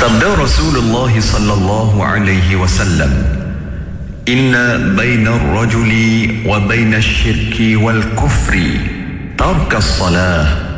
Sabda Rasulullah sallallahu alaihi wasallam, "Inna baina ar-rajuli wa baina asy-syirki wal kufri tarka as-salah